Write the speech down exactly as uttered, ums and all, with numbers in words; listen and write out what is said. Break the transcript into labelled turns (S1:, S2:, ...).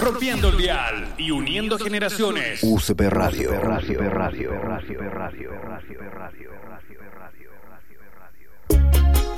S1: Rompiendo el dial y uniendo generaciones.
S2: U C P Radio.
S3: Radio, Radio, Radio, Radio, Radio, Radio, Radio, Radio, Radio, Radio.